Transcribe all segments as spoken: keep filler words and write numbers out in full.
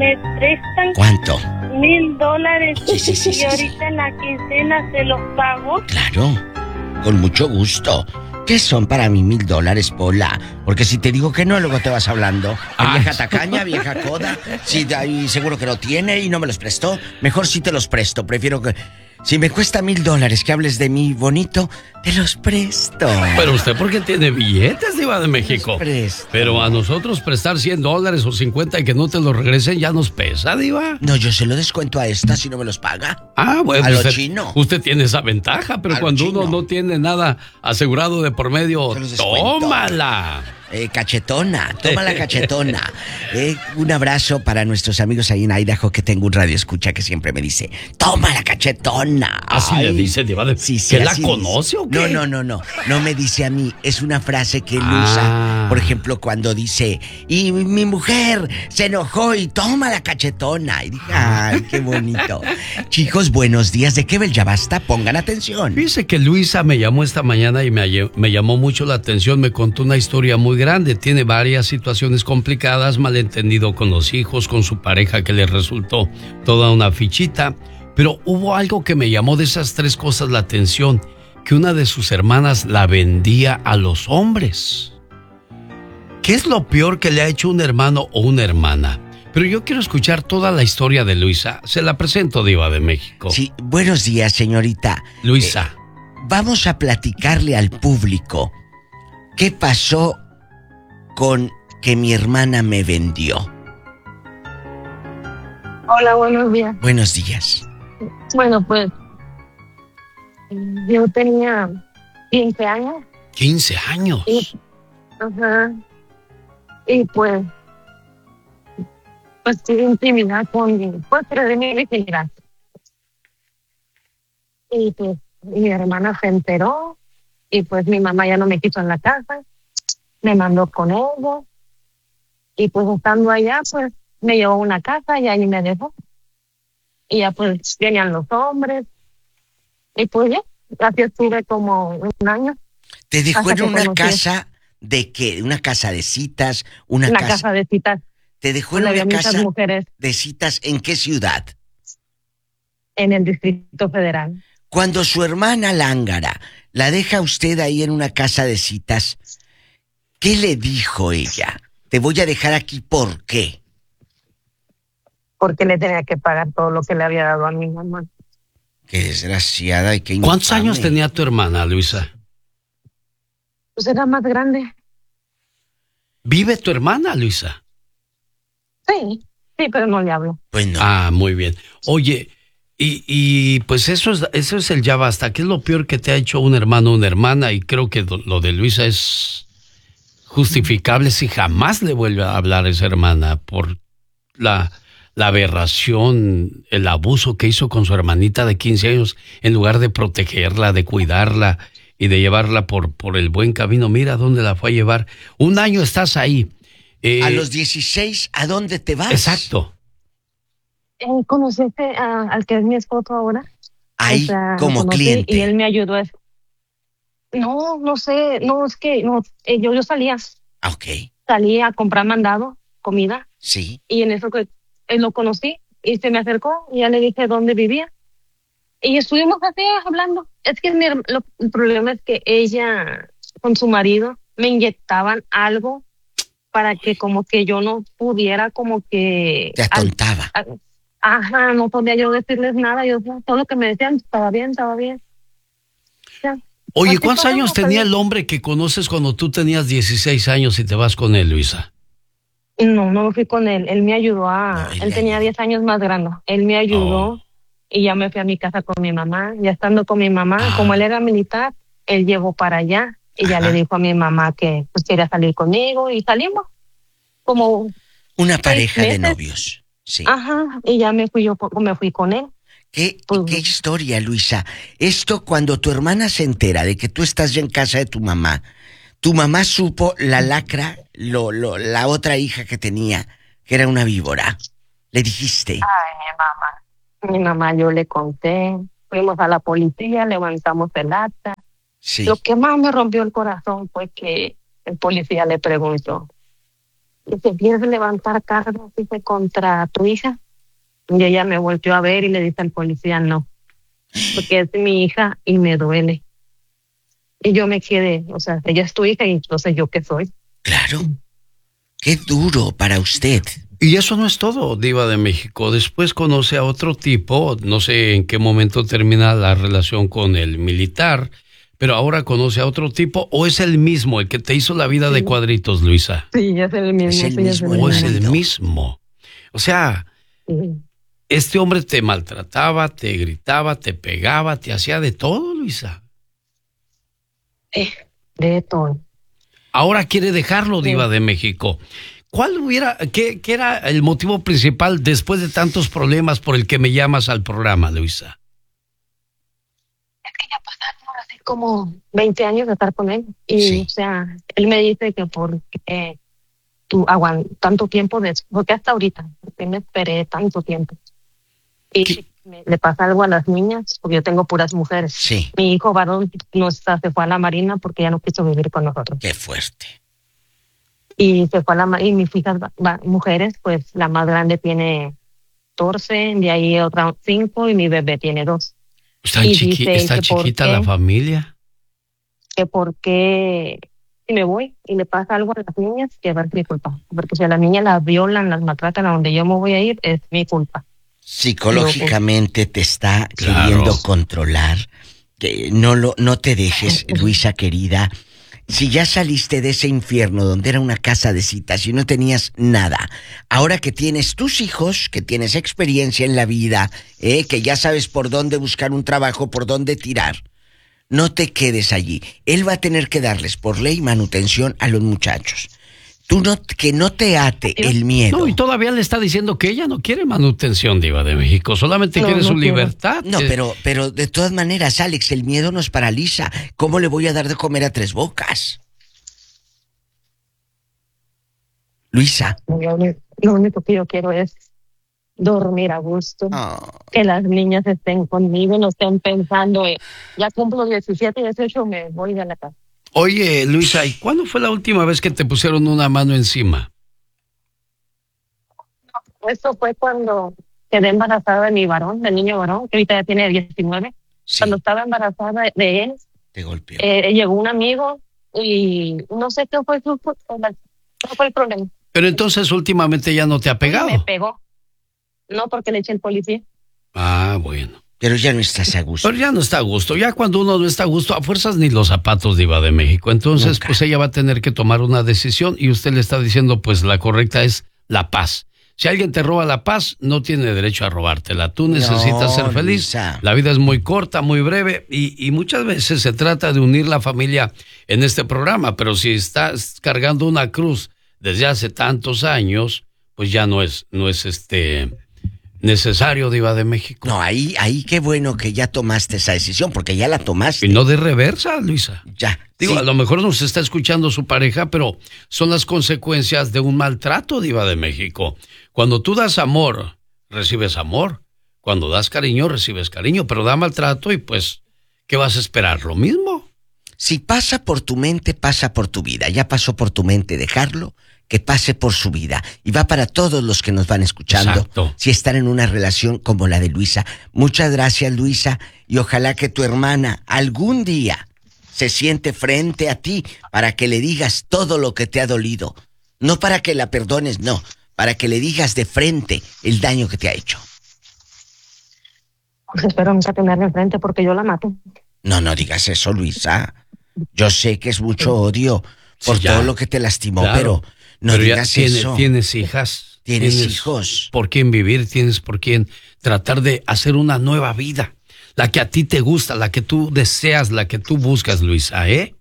me prestan ¿Cuánto? mil dólares Sí, sí, sí, y sí, ahorita sí. en la quincena se los pago. Claro, con mucho gusto. ¿Qué son para mí mil dólares, Pola? Porque si te digo que no, luego te vas hablando. Ah. Vieja tacaña, vieja coda. Sí, y seguro que no tiene y no me los prestó. Mejor sí te los presto. Prefiero que... Si me cuesta mil dólares que hables de mí bonito, te los presto. Pero usted porque tiene billetes, Diva de México. Presto. Pero a nosotros prestar cien dólares o cincuenta y que no te los regresen ya nos pesa, Diva. No, yo se lo descuento a esta si no me los paga. Ah, bueno, A lo usted, chino. usted tiene esa ventaja, pero A lo cuando chino. uno no tiene nada asegurado de por medio, Se los descuento. tómala. Eh, cachetona, toma la cachetona. Eh, un abrazo para nuestros amigos ahí en Idaho, que tengo un radio escucha que siempre me dice, toma la cachetona. Así Ay. le dice, Diva de Sí, sí, ¿Que la así conoce dice. o qué? No, no, no, no. No me dice a mí. Es una frase que él Ah. usa. Por ejemplo, cuando dice, y mi mujer se enojó y toma la cachetona. Y dije, ay, qué bonito. Chicos, buenos días. ¿De qué bel ya basta? Pongan atención. Dice que Luisa me llamó esta mañana y me, me llamó mucho la atención, me contó una historia muy grande, tiene varias situaciones complicadas, malentendido con los hijos, con su pareja que le resultó toda una fichita, pero hubo algo que me llamó de esas tres cosas la atención, que una de sus hermanas la vendía a los hombres. ¿Qué es lo peor que le ha hecho un hermano o una hermana? Pero yo quiero escuchar toda la historia de Luisa. Se la presento, Diva de México. Sí, buenos días, señorita. Luisa. Eh, vamos a platicarle al público qué pasó con que mi hermana me vendió. Hola, buenos días. Buenos días. Bueno, pues yo tenía quince años. quince años. Y, ajá, y pues, pues tuve intimidad con mi, pues de mi virginidad. Y pues mi hermana se enteró y pues mi mamá ya no me quiso en la casa, me mandó con ella y pues estando allá pues me llevó a una casa y ahí me dejó. Y ya pues venían los hombres y pues ya, así estuve como un año. ¿Te dejó Hasta en que una conocí- casa de qué? ¿Una casa de citas? ¿Una, Una casa? casa de citas ¿Te dejó en donde una había muchas casa mujeres de citas en qué ciudad? en el Distrito Federal. Cuando su hermana lángara la deja usted ahí en una casa de citas, ¿qué le dijo ella? Te voy a dejar aquí, ¿por qué? Porque le tenía que pagar todo lo que le había dado a mi mamá. Qué desgraciada y qué ¿Cuántos infame. años tenía tu hermana, Luisa? Pues era más grande. ¿Vive tu hermana, Luisa? Sí, sí, pero no le hablo. Pues no. Ah, muy bien. Oye, y, y pues eso es, eso es el ya basta. ¿Qué es lo peor que te ha hecho un hermano o una hermana? Y creo que lo de Luisa es justificable si jamás le vuelve a hablar a esa hermana por la, la aberración, el abuso que hizo con su hermanita de quince años, en lugar de protegerla, de cuidarla y de llevarla por, por el buen camino. Mira dónde la fue a llevar. Un año estás ahí. Eh, A los dieciséis, ¿a dónde te vas? Exacto. Eh, ¿Conociste a- al que es mi esposo ahora? Ahí O sea, lo como conocí cliente. Y él me ayudó a... No, no sé, no, es que no, eh, yo, yo salía, Ah, ok, salía a comprar mandado, comida, sí. y en eso que él lo conocí y se me acercó y ya le dije dónde vivía. Y estuvimos así hablando. Es que mi herm- lo- el problema es que ella con su marido me inyectaban algo para que como que yo no pudiera como que... Te atontaba. al- Ajá, no podía yo decirles nada. Yo todo lo que me decían estaba bien, estaba bien. Ya. Oye, Así ¿cuántos pasó, años pues, tenía el hombre que conoces cuando tú tenías dieciséis años y te vas con él, Luisa? No, no me fui con él. Él me ayudó a... No, él él le tenía ayudó. diez años más grande. Él me ayudó Oh. y ya me fui a mi casa con mi mamá. Ya estando con mi mamá, Ah. como él era militar, él llevó para allá y ya Ajá. le dijo a mi mamá que pues quería salir conmigo y salimos. Como, Una pareja de meses. novios. Sí. ajá, y ya me fui yo, co- me fui con él. ¿Qué, Pues, qué historia, Luisa? Esto cuando tu hermana se entera de que tú estás ya en casa de tu mamá, tu mamá supo la lacra, lo, lo, la otra hija que tenía, que era una víbora. Le dijiste. Ay, mi mamá. Mi mamá, yo le conté. Fuimos a la policía, levantamos el acta. Sí. Lo que más me rompió el corazón fue que el policía le preguntó, que te quieres levantar cargos, dice, contra tu hija. Y ella me volteó a ver y le dice al policía, no, porque es mi hija y me duele. Y yo me quedé, o sea, ella es tu hija y entonces yo qué soy. Claro. Qué duro para usted. Y eso no es todo, Diva de México. Después conoce a otro tipo, no sé en qué momento termina la relación con el militar, pero ahora conoce a otro tipo, o es el mismo, el que te hizo la vida sí. de cuadritos, Luisa. Sí, es el mismo. Es el sí, mismo. O es el mismo. O sea, sí. este hombre te maltrataba, te gritaba, te pegaba, te hacía de todo, Luisa. Eh, de todo. Ahora quiere dejarlo, Diva sí. de México. ¿Cuál hubiera, qué, qué era el motivo principal después de tantos problemas por el que me llamas al programa, Luisa? Es que ya pasaron así como veinte años de estar con él. Y, sí. o sea, él me dice que porque tú aguantas tanto tiempo, de, porque hasta ahorita, porque me esperé tanto tiempo. Y ¿Qué? Me, le pasa algo a las niñas, porque yo tengo puras mujeres. Sí. Mi hijo varón no está, se fue a la Marina porque ya no quiso vivir con nosotros. Qué fuerte. Y se fue a la y mis hijas mujeres, pues la más grande tiene catorce, de ahí otra cinco y mi bebé tiene dos. ¿Está, chiqui ¿está chiquita la familia? Que por qué si me voy y le pasa algo a las niñas, que va a ser mi culpa. Porque si a las niñas las violan, las maltratan a donde yo me voy a ir, es mi culpa. Psicológicamente te está claro. queriendo controlar. Que no, lo, no te dejes, Luisa querida. Si ya saliste de ese infierno donde era una casa de citas y no tenías nada, ahora que tienes tus hijos, que tienes experiencia en la vida, eh, que ya sabes por dónde buscar un trabajo, por dónde tirar, no te quedes allí. Él va a tener que darles por ley manutención a los muchachos. Tú no, que no te ate el miedo. No, y todavía le está diciendo que ella no quiere manutención, Diva de México, solamente no, quiere no su quiero. libertad. No, pero, pero de todas maneras, Alex, el miedo nos paraliza. ¿Cómo le voy a dar de comer a tres bocas? Luisa. Lo único, lo único que yo quiero es dormir a gusto, oh. que las niñas estén conmigo, no estén pensando, eh, ya cumplo diecisiete, dieciocho, me voy de la casa. Oye, Luisa, ¿y cuándo fue la última vez que te pusieron una mano encima? Eso fue cuando quedé embarazada de mi varón, del niño varón, que ahorita ya tiene diecinueve. Sí. Cuando estaba embarazada de él, te golpeó. Eh, llegó un amigo y no sé qué fue su no fue el problema. Pero entonces últimamente ya no te ha pegado. Me pegó. No, porque le eché el policía. Ah, bueno. Pero ya no estás a gusto. Pero ya no está a gusto. Ya cuando uno no está a gusto, a fuerzas ni los zapatos, Diva de México. Entonces, Nunca. pues ella va a tener que tomar una decisión y usted le está diciendo, pues la correcta es la paz. Si alguien te roba la paz, no tiene derecho a robártela. Tú necesitas no, ser feliz. Lisa. La vida es muy corta, muy breve y, y muchas veces se trata de unir la familia en este programa. Pero si estás cargando una cruz desde hace tantos años, pues ya no es, no es este... necesario, Diva de México. No, ahí, ahí qué bueno que ya tomaste esa decisión, porque ya la tomaste. Y no de reversa, Luisa. Ya. Digo, sí. a lo mejor nos está escuchando su pareja, pero son las consecuencias de un maltrato, Diva de México. Cuando tú das amor, recibes amor. Cuando das cariño, recibes cariño, pero da maltrato y pues, ¿qué vas a esperar? ¿Lo mismo? Si pasa por tu mente, pasa por tu vida. Ya pasó por tu mente dejarlo, que pase por su vida. Y va para todos los que nos van escuchando. Exacto. Si están en una relación como la de Luisa. Muchas gracias, Luisa. Y ojalá que tu hermana algún día se siente frente a ti para que le digas todo lo que te ha dolido. No para que la perdones, no. Para que le digas de frente el daño que te ha hecho. Pues espero nunca tenerla enfrente porque yo la mato. No, no digas eso, Luisa. Yo sé que es mucho odio por sí, todo lo que te lastimó, claro. pero... No Pero digas ya tiene, eso. Tienes hijas. Tienes, tienes hijos. Por quién vivir, tienes por quién tratar de hacer una nueva vida. La que a ti te gusta, la que tú deseas, la que tú buscas, Luisa, ¿eh?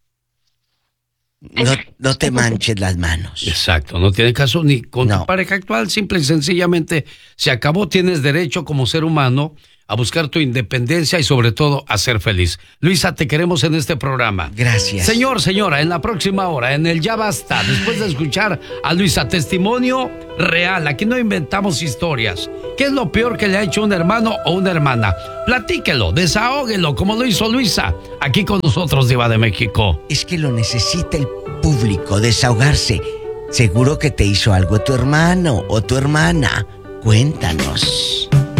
No, no te manches las manos. Exacto, no tiene caso ni con no. tu pareja actual. Simple y sencillamente se acabó. Tienes derecho como ser humano a buscar tu independencia y sobre todo a ser feliz. Luisa, te queremos en este programa. Gracias. Señor, señora, en la próxima hora, en el Ya Basta, después de escuchar a Luisa, testimonio real. Aquí no inventamos historias. ¿Qué es lo peor que le ha hecho un hermano o una hermana? Platíquelo, desahóguelo, como lo hizo Luisa, aquí con nosotros, Diva de México. Es que lo necesita el público, desahogarse. Seguro que te hizo algo tu hermano o tu hermana. Cuéntanos.